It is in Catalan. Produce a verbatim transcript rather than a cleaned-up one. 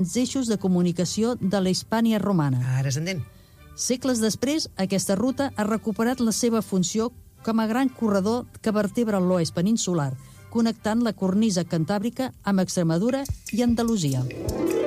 els eixos de comunicació de la Hispània romana. Ara s'entén. Segles després, aquesta ruta ha recuperat la seva funció com a gran corredor que vertebra l'oest peninsular, connectant la cornisa cantàbrica amb Extremadura i Andalusia.